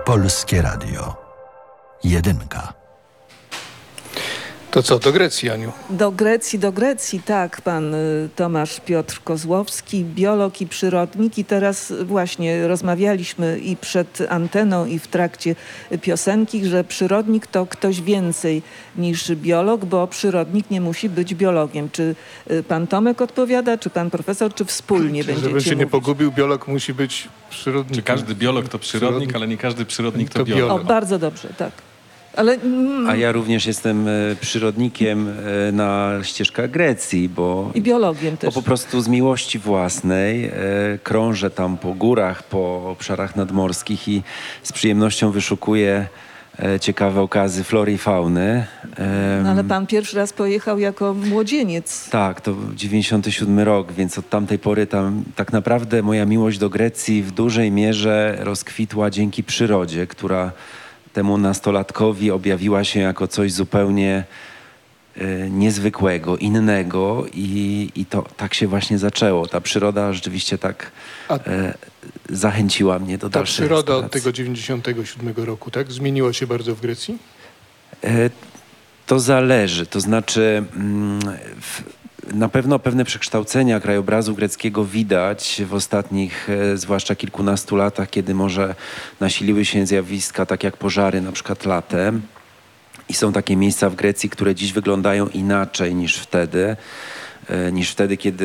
Polskie Radio. Jedynka. To co, do Grecji, Aniu? Do Grecji, tak. Pan Tomasz Piotr Kozłowski, biolog i przyrodnik. I teraz właśnie rozmawialiśmy i przed anteną, i w trakcie piosenki, że przyrodnik to ktoś więcej niż biolog, bo przyrodnik nie musi być biologiem. Czy pan Tomek odpowiada, czy pan profesor, czy wspólnie będziecie Żebym się mówić? nie pogubił, biolog musi być przyrodnikiem. Czy każdy biolog to przyrodnik, ale nie każdy przyrodnik to biolog. O, bardzo dobrze, tak. Ale, A ja również jestem przyrodnikiem na ścieżkach Grecji, bo i biologiem też. po prostu z miłości własnej krążę tam po górach, po obszarach nadmorskich i z przyjemnością wyszukuję ciekawe okazy flory i fauny. No, ale pan pierwszy raz pojechał jako młodzieniec. Tak, to 97 rok, więc od tamtej pory tam tak naprawdę moja miłość do Grecji w dużej mierze rozkwitła dzięki przyrodzie, która temu nastolatkowi objawiła się jako coś zupełnie niezwykłego, innego i to tak się właśnie zaczęło. Ta przyroda rzeczywiście tak zachęciła mnie do Ta dalszej przyroda od eksploracji. tego 97 roku, tak? Zmieniła się bardzo w Grecji? To zależy, to znaczy na pewno pewne przekształcenia krajobrazu greckiego widać w ostatnich, zwłaszcza kilkunastu latach, kiedy może nasiliły się zjawiska tak jak pożary na przykład latem. I są takie miejsca w Grecji, które dziś wyglądają inaczej niż wtedy, kiedy